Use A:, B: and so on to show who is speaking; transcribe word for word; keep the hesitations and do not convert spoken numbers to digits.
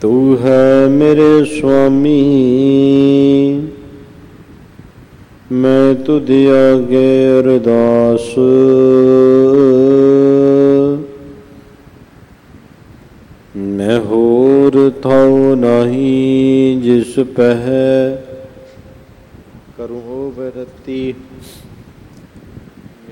A: तू है मेरे स्वामी, मैं तुझ आगे अरदास। मैं होर थाओ नाही जिस पह करूँ हो बरती।